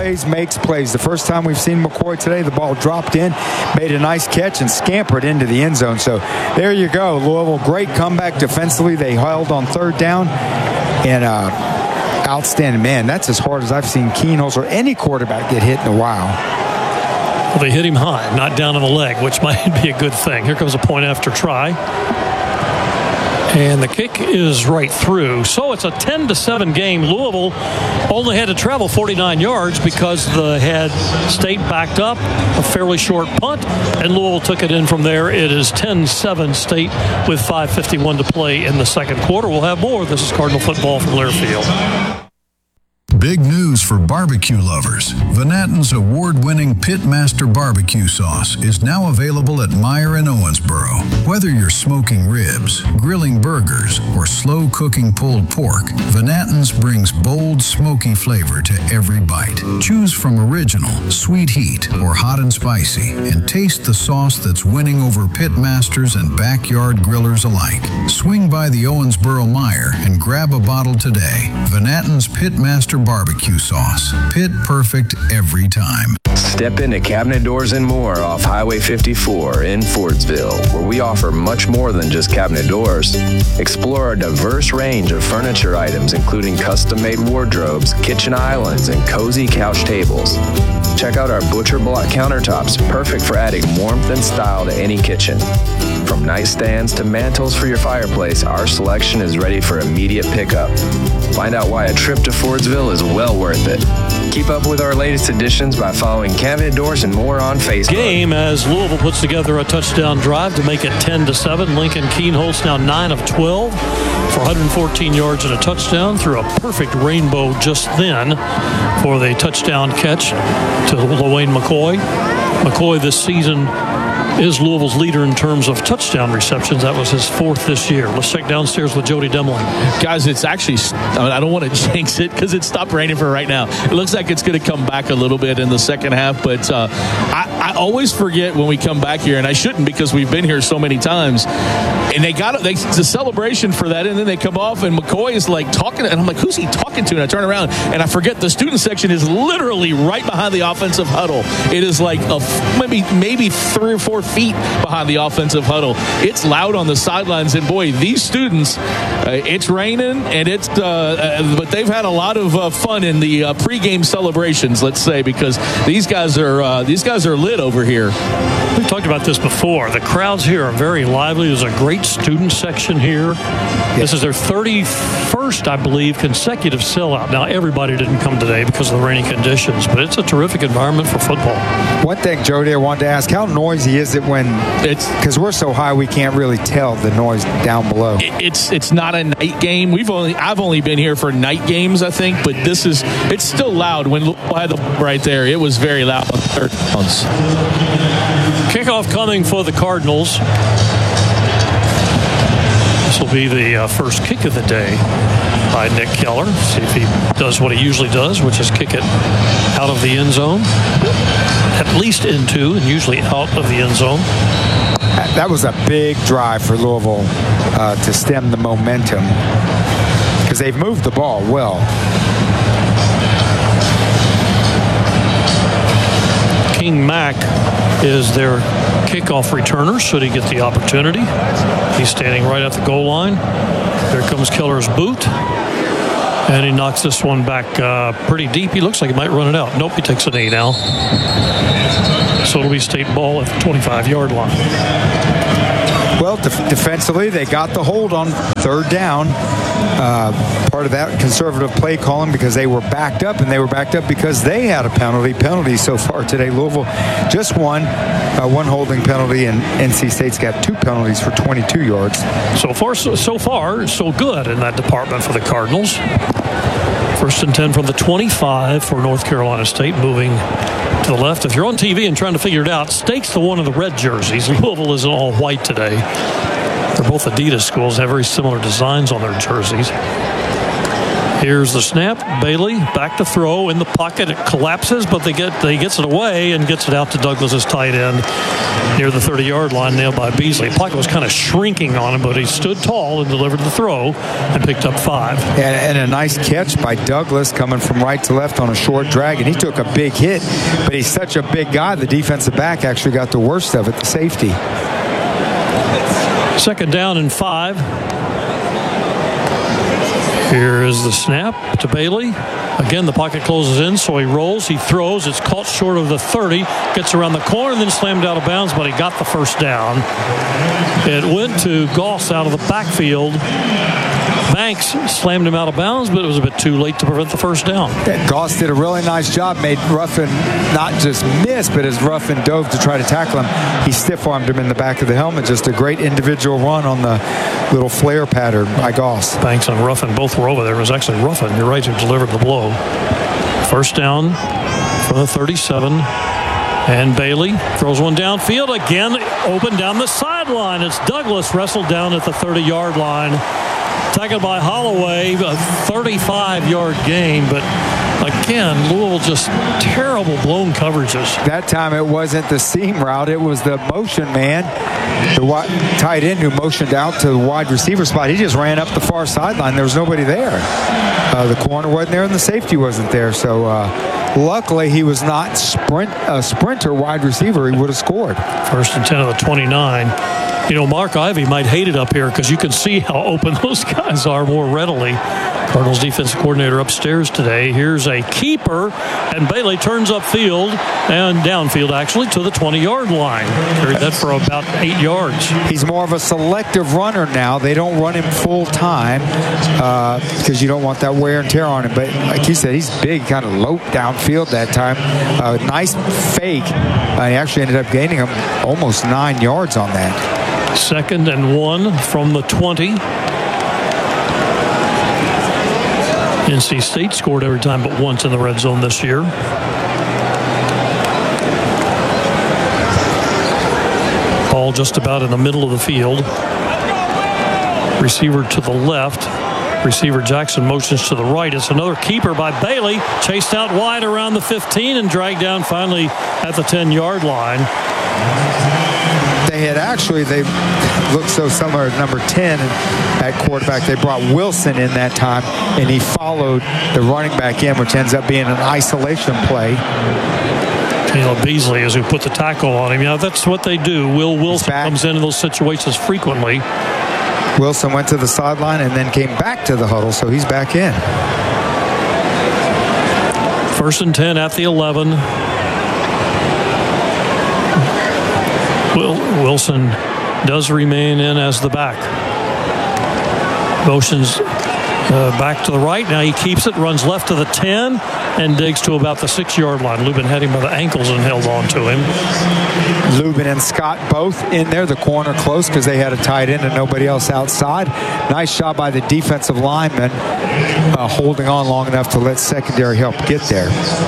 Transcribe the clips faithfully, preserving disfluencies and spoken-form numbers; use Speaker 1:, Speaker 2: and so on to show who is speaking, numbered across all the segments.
Speaker 1: plays, makes plays. The first time we've seen McCoy today, the ball dropped in, made a nice catch, and scampered into the end zone. So there you go. Louisville, great comeback defensively. They held on third down. And uh, outstanding. Man, that's as hard as I've seen Keenholz or any quarterback get hit in a while.
Speaker 2: Well, they hit him high, not down on the leg, which might be a good thing. Here comes a point after try. And the kick is right through. So it's a ten to seven game. Louisville only had to travel forty-nine yards because the had State backed up, a fairly short punt, and Louisville took it in from there. It is ten seven State with five fifty-one to play in the second quarter. We'll have more. This is Cardinal football from Learfield.
Speaker 3: Big news for barbecue lovers. Venatton's award-winning Pitmaster barbecue sauce is now available at Meijer in Owensboro. Whether you're smoking ribs, grilling burgers, or slow-cooking pulled pork, Venatton's brings bold, smoky flavor to every bite. Choose from original, sweet heat, or hot and spicy, and taste the sauce that's winning over Pitmasters and backyard grillers alike. Swing by the Owensboro Meijer and grab a bottle today. Venatton's Pitmaster barbecue sauce. Pit perfect every time.
Speaker 4: Step into Cabinet Doors and More off Highway fifty-four in Fordsville, where we offer much more than just cabinet doors. Explore a diverse range of furniture items, including custom-made wardrobes, kitchen islands, and cozy couch tables. Check out our butcher block countertops, perfect for adding warmth and style to any kitchen. From nightstands to mantles for your fireplace, our selection is ready for immediate pickup. Find out why a trip to Fordsville is well worth it. Keep up with our latest additions by following Cabinet Doors and More on Facebook.
Speaker 2: Game as Louisville puts together a touchdown drive to make it ten to seven. Lincoln Keenholz now nine of twelve for one hundred fourteen yards and a touchdown, through a perfect rainbow just then for the touchdown catch to LaWayne McCoy. McCoy this season is Louisville's leader in terms of touchdown receptions. That was his fourth this year. Let's check downstairs with Jody Demling.
Speaker 5: Guys, it's actually, I don't want to jinx it because it stopped raining for right now. It looks like it's going to come back a little bit in the second half, but uh, I, I always forget when we come back here, and I shouldn't because we've been here so many times. And they got it, they, it's a celebration for that, and then they come off, and McCoy is like talking, and I'm like, who's he talking to? And I turn around, and I forget the student section is literally right behind the offensive huddle. It is like a, maybe maybe three or four feet behind the offensive huddle. It's loud on the sidelines, and boy, these students, uh, it's raining, and it's, uh, uh, but they've had a lot of uh, fun in the uh, pregame celebrations, let's say, because these guys are uh, these guys are lit over here.
Speaker 2: We've talked about this before. The crowds here are very lively. There's a great student section here. Yeah. This is their thirty-first, I believe, consecutive sellout. Now, everybody didn't come today because of the rainy conditions, but it's a terrific environment for football.
Speaker 1: One thing, Jody, I wanted to ask, how noisy is it when it's, because we're so high we can't really tell the noise down below?
Speaker 5: It's it's not a night game. We've only I've only been here for night games, I think, but this is it's still loud. When Louisville had the right there, it was very loud on third downs.
Speaker 2: Kickoff coming for the Cardinals. This will be the uh, first kick of the day by Nick Keller. See if he does what he usually does, which is kick it out of the end zone, at least into, and usually out of the end zone.
Speaker 1: That was a big drive for Louisville uh, to stem the momentum, because they've moved the ball well.
Speaker 2: King Mack is their kickoff returner, should he get the opportunity. He's standing right at the goal line. There comes Keller's boot, and he knocks this one back uh, pretty deep. He looks like he might run it out. Nope, he takes a knee now. So it'll be State ball at the twenty-five-yard line.
Speaker 1: Well, def- defensively, they got the hold on third down. Uh, part of that conservative play calling, because they were backed up, and they were backed up because they had a penalty. Penalty so far today. Louisville just one, uh, one holding penalty, and N C State's got two penalties for twenty-two yards.
Speaker 2: So far, so, so far, so good in that department for the Cardinals. First and ten from the twenty-five for North Carolina State, moving to the left. If you're on T V and trying to figure it out, State's the one in the red jerseys. Louisville is in all white today. They're both Adidas schools, have very similar designs on their jerseys. Here's the snap. Bailey back to throw in the pocket. It collapses, but they get they gets it away and gets it out to Douglas's tight end near the thirty-yard line, nailed by Beasley. The pocket was kind of shrinking on him, but he stood tall and delivered the throw and picked up five.
Speaker 1: And, and a nice catch by Douglas coming from right to left on a short drag, and he took a big hit, but he's such a big guy, the defensive back actually got the worst of it, the safety.
Speaker 2: Second down and five. Here is the snap to Bailey. Again, the pocket closes in, so he rolls, he throws. It's caught short of the thirty, gets around the corner, then slammed out of bounds, but he got the first down. It went to Goss out of the backfield. Banks slammed him out of bounds, but it was a bit too late to prevent the first down.
Speaker 1: Yeah, Goss did a really nice job, made Ruffin not just miss, but as Ruffin dove to try to tackle him, he stiff-armed him in the back of the helmet. Just a great individual run on the little flare pattern by Goss.
Speaker 2: Banks and Ruffin both were over there. It was actually Ruffin, you're right, who delivered the blow. First down from the thirty-seven. And Bailey throws one downfield. Again, open down the sideline. It's Douglas wrestled down at the thirty-yard line. Tackled by Holloway, a thirty-five-yard gain, but again, Louisville just terrible blown coverages.
Speaker 1: That time it wasn't the seam route, it was the motion man, the wide, tight end who motioned out to the wide receiver spot. He just ran up the far sideline. There was nobody there. Uh, the corner wasn't there and the safety wasn't there. So uh, luckily he was not sprint a sprinter wide receiver. He would have scored.
Speaker 2: First and ten of the twenty-nine. You know, Mark Ivey might hate it up here because you can see how open those guys are more readily. Cardinals defensive coordinator upstairs today. Here's a keeper, and Bailey turns upfield and downfield, actually, to the twenty-yard line. Carried that for about eight yards.
Speaker 1: He's more of a selective runner now. They don't run him full time uh, because you don't want that wear and tear on him. But like he said, he's big, kind of loped downfield that time. Uh, nice fake. Uh, he actually ended up gaining him almost nine yards on that.
Speaker 2: Second and one from the twenty. N C State scored every time but once in the red zone this year. Ball just about in the middle of the field. Receiver to the left. Receiver Jackson motions to the right. It's another keeper by Bailey. Chased out wide around the fifteen and dragged down finally at the ten-yard line.
Speaker 1: They had actually, they looked so similar at number ten at quarterback. They brought Wilson in that time, and he followed the running back in, which ends up being an isolation play.
Speaker 2: Caleb Beasley is who put the tackle on him. Yeah, that's what they do. Will Wilson comes in in those situations frequently.
Speaker 1: Wilson went to the sideline and then came back to the huddle, so he's back in.
Speaker 2: First and ten at the eleven. Will Wilson does remain in as the back. Motions uh, back to the right. Now he keeps it, runs left to the ten, and digs to about the six-yard line. Lubin had him by the ankles and held on to him.
Speaker 1: Lubin and Scott both in there. The corner close because they had a tight end and nobody else outside. Nice shot by the defensive lineman, uh, holding on long enough to let secondary help get there.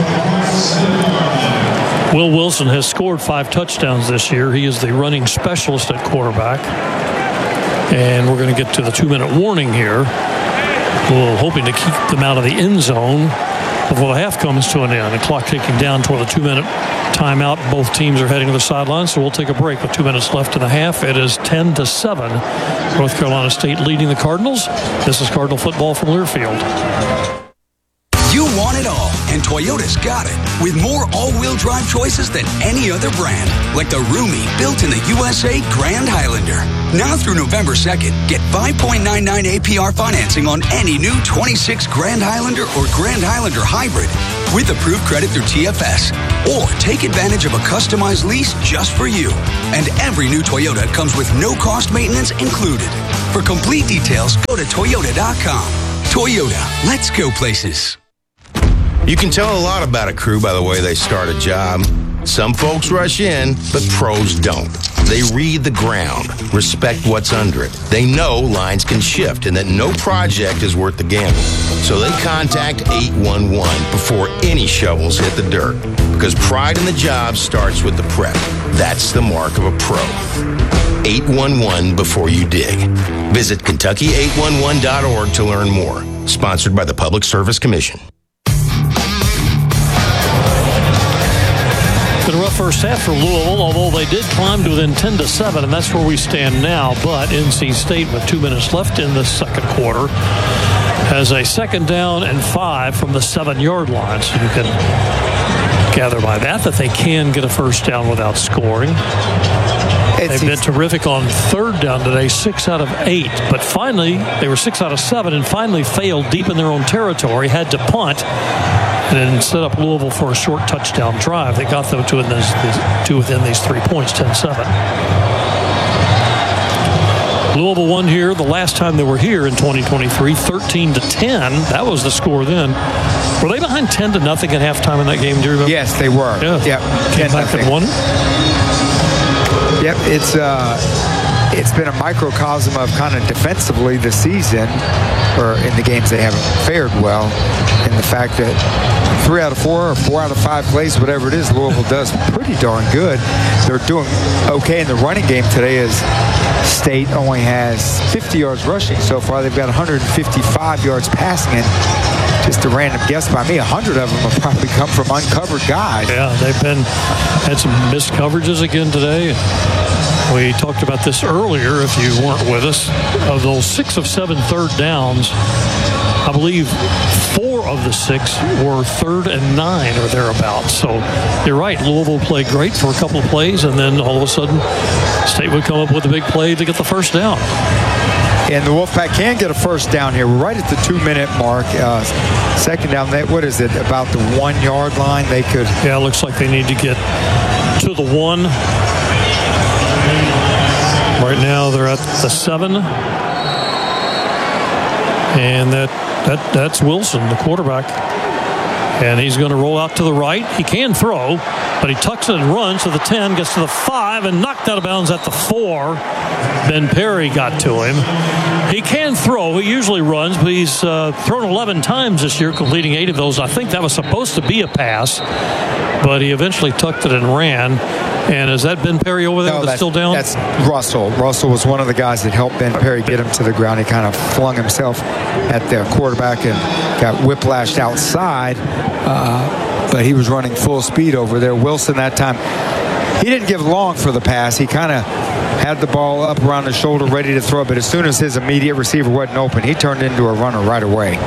Speaker 2: Will Wilson has scored five touchdowns this year. He is the running specialist at quarterback. And we're going to get to the two-minute warning here. We're hoping to keep them out of the end zone before the half comes to an end. The clock ticking down toward the two-minute timeout. Both teams are heading to the sideline, so we'll take a break with two minutes left in the half. It is ten to seven. North Carolina State leading the Cardinals. This is Cardinal football from Learfield.
Speaker 6: You want it all, and Toyota's got it. With more all-wheel drive choices than any other brand. Like the roomy, built in the U S A Grand Highlander. Now through November second, get five point nine nine A P R financing on any new twenty-six Grand Highlander or Grand Highlander Hybrid with approved credit through T F S. Or take advantage of a customized lease just for you. And every new Toyota comes with no-cost maintenance included. For complete details, go to Toyota dot com. Toyota, let's go places.
Speaker 7: You can tell a lot about a crew by the way they start a job. Some folks rush in, but pros don't. They read the ground, respect what's under it. They know lines can shift and that no project is worth the gamble. So they contact eight one one before any shovels hit the dirt. Because pride in the job starts with the prep. That's the mark of a pro. eight one one before you dig. Visit Kentucky eight one one dot org to learn more. Sponsored by the Public Service Commission.
Speaker 2: Been a rough first half for Louisville, although they did climb to within ten to seven, and that's where we stand now. But N C State, with two minutes left in the second quarter, has a second down and five from the seven-yard line. So you can gather by that that they can get a first down without scoring. They've been terrific on third down today, six out of eight. But finally, they were six out of seven and finally failed deep in their own territory, had to punt, and then set up Louisville for a short touchdown drive. They got them to within these, to within these three points, ten seven. Louisville won here the last time they were here in twenty twenty-three, thirteen to ten. That was the score then. Were they behind ten to nothing at halftime in that game, do you remember?
Speaker 1: Yes, they were.
Speaker 2: Yeah.
Speaker 1: Yep.
Speaker 2: Came back and won.
Speaker 1: Yep, it's uh, it's been a microcosm of kind of defensively this season, or in the games they haven't fared well, and the fact that three out of four or four out of five plays, whatever it is, Louisville does pretty darn good. They're doing okay in the running game today as State only has fifty yards rushing so far. They've got one hundred fifty-five yards passing, and just a random guess by me, one hundred of them have probably come from uncovered guys.
Speaker 2: Yeah, they've been had some missed coverages again today. We talked about this earlier, if you weren't with us. Of those six of seven third downs, I believe four of the six were third and nine or thereabouts. So you're right, Louisville played great for a couple of plays, and then all of a sudden, State would come up with a big play to get the first down.
Speaker 1: And the Wolfpack can get a first down here. We're right at the two-minute mark. Uh, second down, they, what is it, about the one-yard line? They could...
Speaker 2: Yeah, it looks like they need to get to the one. Right now, they're at the seven. And that, that that's Wilson, the quarterback. And he's going to roll out to the right. He can throw, but he tucks it and runs to the ten, gets to the five, and knocked out of bounds at the four. Ben Perry got to him. He can throw. He usually runs, but he's uh, thrown eleven times this year, completing eight of those. I think that was supposed to be a pass, but he eventually tucked it and ran. And is that Ben Perry over there
Speaker 1: No,
Speaker 2: that's still down?
Speaker 1: That's Russell. Russell was one of the guys that helped Ben Perry get him to the ground. He kind of flung himself at the quarterback and got whiplashed outside, uh, but he was running full speed over there. Wilson that time, he didn't give long for the pass. He kind of had the ball up around his shoulder ready to throw, but as soon as his immediate receiver wasn't open, he turned into a runner right away.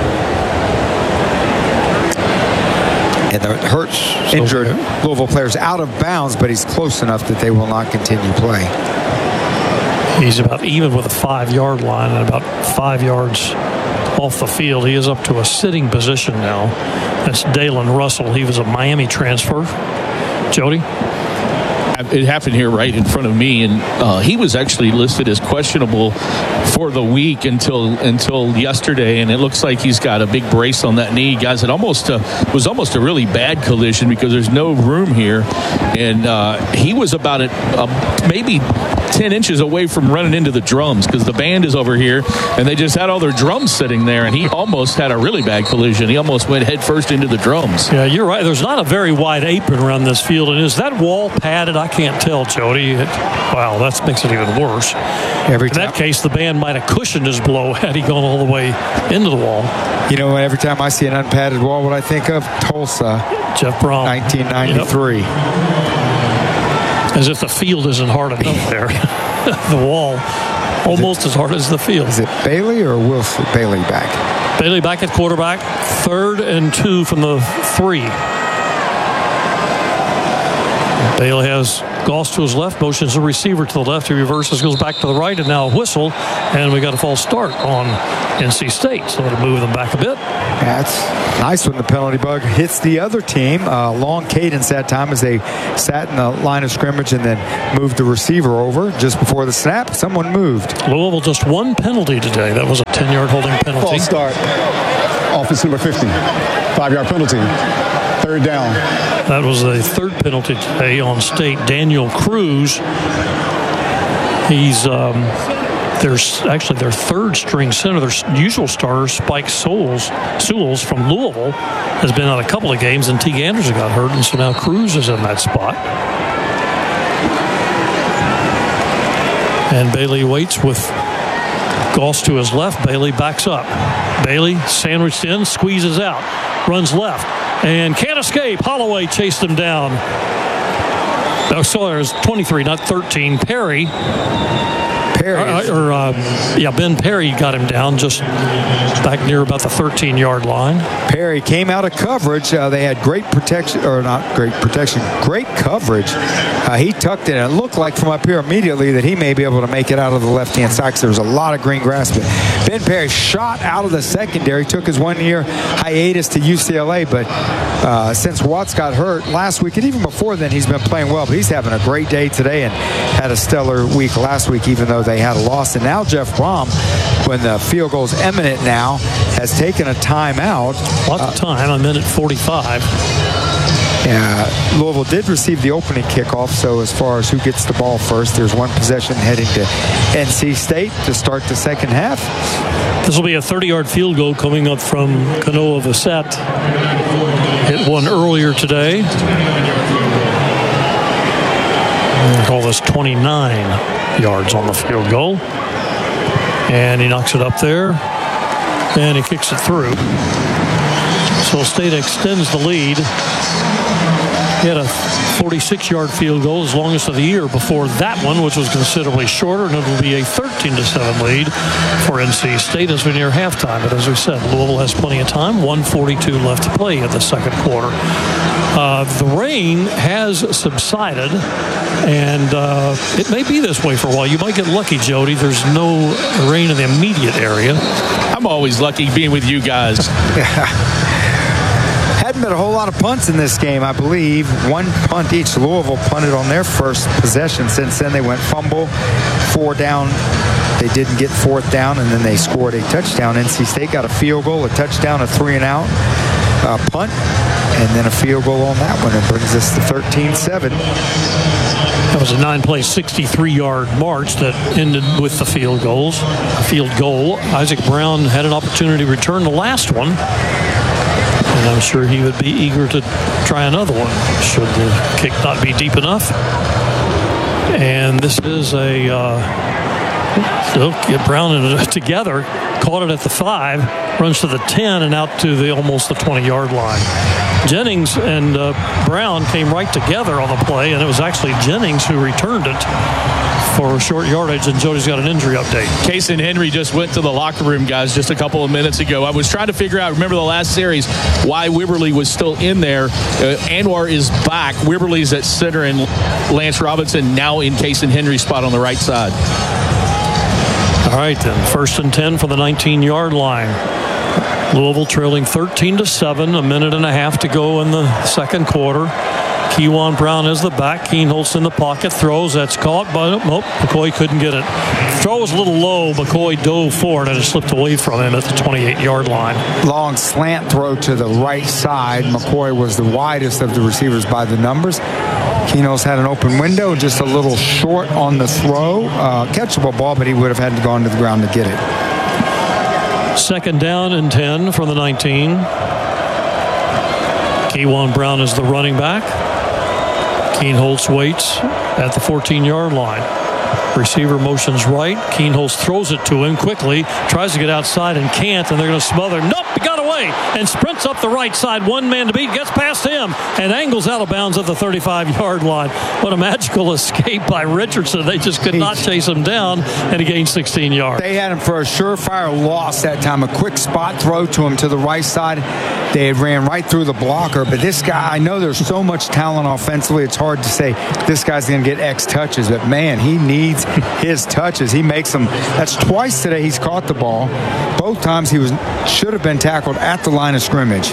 Speaker 1: And the Hurts injured Louisville players out of bounds, but he's close enough that they will not continue play.
Speaker 2: He's about even with a five-yard line and about five yards off the field. He is up to a sitting position now. That's Dalen Russell. He was a Miami transfer. Jody?
Speaker 5: It happened here right in front of me, and uh, he was actually listed as questionable for the week until until yesterday, and it looks like he's got a big brace on that knee. Guys, it almost uh, was almost a really bad collision because there's no room here, and uh, he was about a, a, maybe ten inches away from running into the drums because the band is over here, and they just had all their drums sitting there, and he almost had a really bad collision. He almost went head first into the drums.
Speaker 2: Yeah, you're right. There's not a very wide apron around this field, and is that wall padded? I can't tell, Jody. It, wow, that makes it even worse.
Speaker 1: Every
Speaker 2: In that case, the band might have cushioned his blow had he gone all the way into the wall.
Speaker 1: You know, every time I see an unpadded wall, what I think of? Tulsa.
Speaker 2: Jeff Brom.
Speaker 1: nineteen ninety-three.
Speaker 2: Yep. As if the field isn't hard enough there. The wall, almost it, as hard as the field.
Speaker 1: Is it Bailey or Wilson? Bailey back.
Speaker 2: Bailey back at quarterback. Third and two from the three. Bailey has Goss to his left, motions a receiver to the left. He reverses, goes back to the right, and now a whistle. And we got a false start on N C State, so it'll move them back a bit.
Speaker 1: That's nice when the penalty bug hits the other team. Uh, long cadence that time as they sat in the line of scrimmage and then moved the receiver over just before the snap. Someone moved.
Speaker 2: Louisville just one penalty today. That was a ten-yard holding penalty.
Speaker 8: False start. Offense number fifty. Five-yard penalty. Third down.
Speaker 2: That was the third penalty today on State. Daniel Cruz. He's um, there's actually their third string center. Their usual starter, Spike Souls, Souls from Louisville, has been on a couple of games, and Teague Anderson got hurt, and so now Cruz is in that spot. And Bailey waits with Goss to his left. Bailey backs up. Bailey sandwiched in, squeezes out, runs left, and can't escape. Holloway chased him down. Oh, Sawyer is twenty-three, not thirteen. Perry.
Speaker 1: Perry.
Speaker 2: Uh, or, uh, yeah, Ben Perry got him down just back near about the thirteen-yard line.
Speaker 1: Perry came out of coverage. Uh, they had great protection, or not great protection, great coverage. Uh, he tucked it, and it looked like from up here immediately that he may be able to make it out of the left-hand side because there was a lot of green grass. But Ben Perry shot out of the secondary, took his one-year hiatus to U C L A, but uh, since Watts got hurt last week, and even before then, he's been playing well. But he's having a great day today and had a stellar week last week, even though they had a loss. And now Jeff Brom, when the field goal is imminent now, has taken a timeout.
Speaker 2: Lots of time, a minute forty-five.
Speaker 1: Yeah, Louisville did receive the opening kickoff, so as far as who gets the ball first, there's one possession heading to N C State to start the second half.
Speaker 2: This will be a thirty-yard field goal coming up from Kanoa Vassett. Hit one earlier today. We'll call this twenty-nine yards on the field goal. And he knocks it up there. And he kicks it through. So State extends the lead. He had a forty-six-yard field goal, his longest of the year before that one, which was considerably shorter, and it'll be a thirteen to seven lead for N C State as we near halftime. But as we said, Louisville has plenty of time, one forty-two left to play in the second quarter. Uh, the rain has subsided, and uh, it may be this way for a while. You might get lucky, Jody. There's no rain in the immediate area.
Speaker 5: I'm always lucky being with you guys.
Speaker 1: Hadn't been a whole lot of punts in this game, I believe. One punt each. Louisville punted on their first possession. Since then, they went fumble, four down. They didn't get fourth down, and then they scored a touchdown. N C State got a field goal, a touchdown, a three and out, a punt, and then a field goal on that one. It brings us to thirteen seven.
Speaker 2: That was a nine-play, sixty-three-yard march that ended with the field goals. A field goal. Isaac Brown had an opportunity to return the last one. And I'm sure he would be eager to try another one should the kick not be deep enough. And this is a uh, so get Brown and it together, caught it at the five, runs to the ten and out to the almost the twenty-yard line. Jennings and uh, Brown came right together on the play, and it was actually Jennings who returned it for short yardage, and Jody's got an injury update.
Speaker 5: Kason Henry just went to the locker room, guys, just a couple of minutes ago. I was trying to figure out, remember the last series, why Wibberley was still in there. Uh, Anwar is back. Wibberley's at center, and Lance Robinson now in Kason Henry's spot on the right side.
Speaker 2: All right, then. First and ten for the nineteen-yard line. Louisville trailing thirteen to seven, a minute and a half to go in the second quarter. Kewan Brown is the back. Keenholz in the pocket. Throws. That's caught. But oh, McCoy couldn't get it. Throw was a little low. McCoy dove forward and it slipped away from him at the twenty-eight-yard line.
Speaker 1: Long slant throw to the right side. McCoy was the widest of the receivers by the numbers. Keenholz had an open window, just a little short on the throw. Uh, catchable ball, but he would have had to go onto the ground to get it.
Speaker 2: Second down and ten from the nineteen. Kewan Brown is the running back. Keenholz waits at the fourteen-yard line. Receiver motions right. Keenholz throws it to him quickly. Tries to get outside and can't, and they're going to smother. Nope, he got away and sprints up the right side. One man to beat, gets past him, and angles out of bounds at the thirty-five-yard line. What a magical escape by Richardson. They just could not chase him down, and he gained sixteen yards.
Speaker 1: They had him for a surefire loss that time. A quick spot throw to him to the right side. They had ran right through the blocker, but this guy, I know there's so much talent offensively, it's hard to say this guy's going to get X touches, but man, he needs his touches. He makes them. That's twice today he's caught the ball. Both times he was should have been tackled at the line of scrimmage.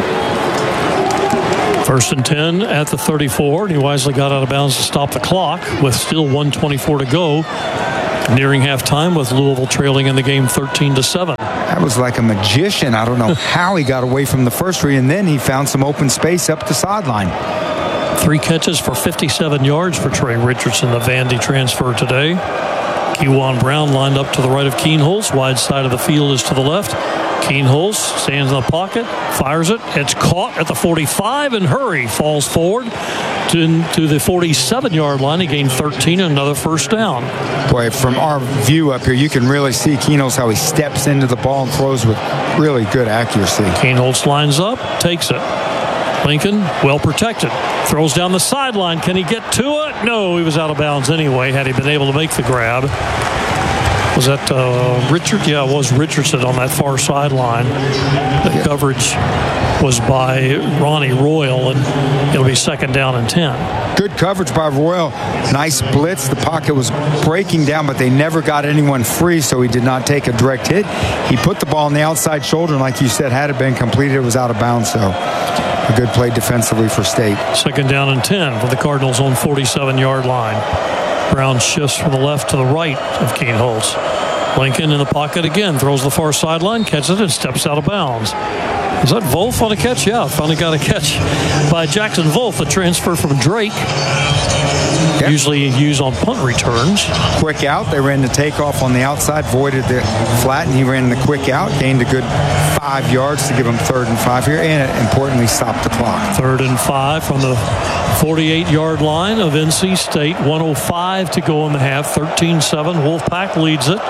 Speaker 2: First and ten at the thirty-four, and he wisely got out of bounds to stop the clock with still one twenty-four to go. Nearing halftime with Louisville trailing in the game thirteen to seven.
Speaker 1: That was like a magician. I don't know how he got away from the first read, and then he found some open space up the sideline.
Speaker 2: Three catches for fifty-seven yards for Trey Richardson, the Vandy transfer today. Kewan Brown lined up to the right of Keenholz. Wide side of the field is to the left. Keenholz stands in the pocket, fires it. It's caught at the forty-five, and Hurry falls forward. to, to the forty-seven-yard line. He gained thirteen and another first down.
Speaker 1: Boy, from our view up here, you can really see Keenholz how he steps into the ball and throws with really good accuracy.
Speaker 2: Keenholz lines up, takes it. Lincoln, well protected. Throws down the sideline. Can he get to it? No, he was out of bounds anyway, had he been able to make the grab. Was that uh, Richard? Yeah, it was Richardson on that far sideline. The coverage was by Ronnie Royal, and it'll be second down and ten.
Speaker 1: Good coverage by Royal. Nice blitz. The pocket was breaking down, but they never got anyone free, so he did not take a direct hit. He put the ball on the outside shoulder, and like you said, had it been completed, it was out of bounds, so a good play defensively for State.
Speaker 2: Second down and ten for the Cardinals on forty-seven-yard line. Brown shifts from the left to the right of Keenholz. Lincoln in the pocket again, throws the far sideline, catches it, and steps out of bounds. Is that Wolf on a catch? Yeah, finally got a catch by Jackson Wolf, a transfer from Drake. Yep. Usually used on punt returns.
Speaker 1: Quick out. They ran the takeoff on the outside, voided the flat, and he ran the quick out. Gained a good five yards to give him third and five here, and it importantly stopped the clock.
Speaker 2: Third and five from the forty-eight-yard line of N C State. one oh five to go in the half. thirteen seven. Wolfpack leads it.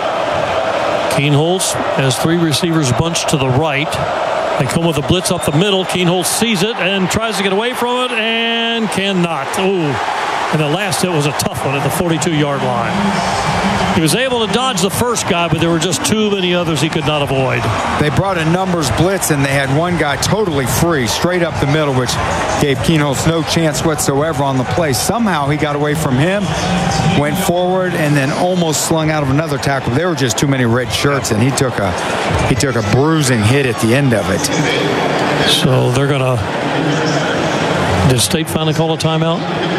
Speaker 2: Keenholz has three receivers bunched to the right. They come with a blitz up the middle. Keenholz sees it and tries to get away from it and cannot. Ooh. And the last hit was a tough one at the forty-two-yard line. He was able to dodge the first guy, but there were just too many others he could not avoid.
Speaker 1: They brought a numbers blitz, and they had one guy totally free, straight up the middle, which gave Keenholz no chance whatsoever on the play. Somehow he got away from him, went forward, and then almost slung out of another tackle. There were just too many red shirts, and he took a he took a bruising hit at the end of it.
Speaker 2: So they're going to... Did State finally call a timeout?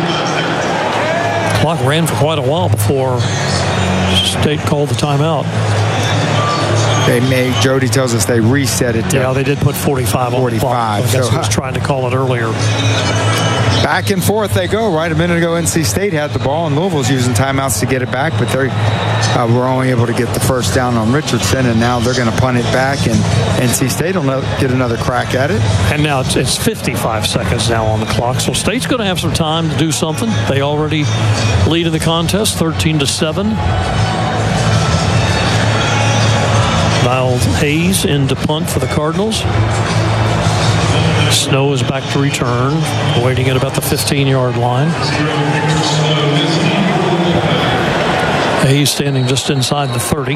Speaker 2: Clock ran for quite a while before State called the timeout.
Speaker 1: They made, Jody tells us they reset it to
Speaker 2: Yeah, they did put forty-five on the clock. I guess
Speaker 1: so,
Speaker 2: he was trying to call it earlier.
Speaker 1: Back and forth they go. Right a minute ago, N C State had the ball, and Louisville's using timeouts to get it back, but they uh, were only able to get the first down on Richardson, and now they're going to punt it back, and N C State will get another crack at it.
Speaker 2: And now it's, it's fifty-five seconds now on the clock, so State's going to have some time to do something. They already lead in the contest, thirteen to seven. Niall Hayes in to punt for the Cardinals. Snow is back to return, waiting at about the fifteen-yard line. Hayes standing just inside the thirty.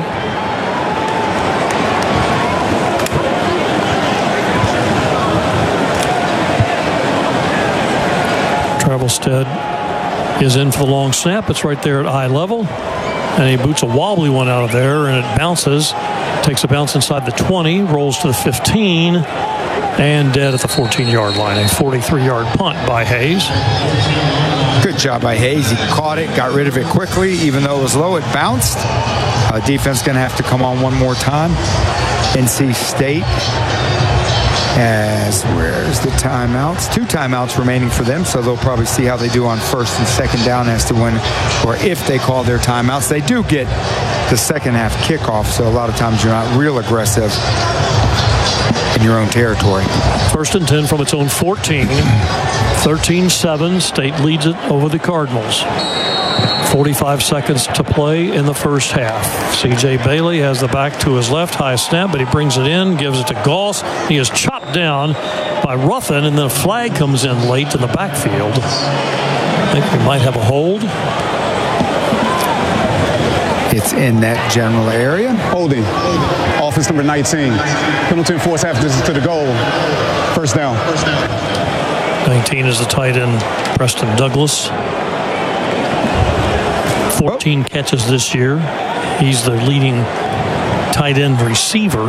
Speaker 2: Travelstead is in for the long snap. It's right there at eye level. And he boots a wobbly one out of there, and it bounces. Takes a bounce inside the twenty, rolls to the fifteen, and dead at the fourteen-yard line. A forty-three-yard punt by Hayes.
Speaker 1: Good job by Hayes. He caught it, got rid of it quickly. Even though it was low, it bounced. Uh, defense going to have to come on one more time. N C State as where's the timeouts? Two timeouts remaining for them, so they'll probably see how they do on first and second down as to when or if they call their timeouts. They do get the second half kickoff, so a lot of times you're not real aggressive in your own territory.
Speaker 2: First and ten from its own fourteen. thirteen seven. State leads it over the Cardinals. forty-five seconds to play in the first half. C J Bailey has the back to his left, high snap, but he brings it in, gives it to Goss. He is chopped down by Ruffin, and then a flag comes in late in the backfield. I think we might have a hold.
Speaker 1: It's in that general area.
Speaker 8: Holding. Offense number nineteen. Penalty enforced half distance to the goal. First down. First down.
Speaker 2: nineteen is the tight end, Preston Douglas. fourteen catches this year. He's the leading tight end receiver.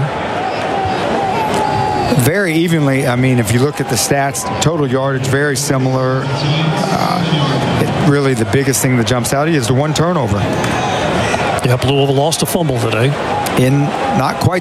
Speaker 1: Very evenly. I mean, if you look at the stats, total yardage, very similar. Uh, it, really, the biggest thing that jumps out at you is the one turnover.
Speaker 2: Yep, Louisville lost a fumble today.
Speaker 1: In not quite